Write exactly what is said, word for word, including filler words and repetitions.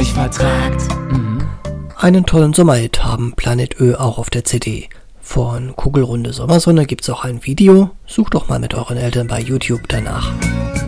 euch vertragt. Mhm. Einen tollen Sommerhit haben Planet Ö auch auf der C D. Von Kugelrunde Sommersonne gibt's auch ein Video. Sucht doch mal mit euren Eltern bei YouTube danach.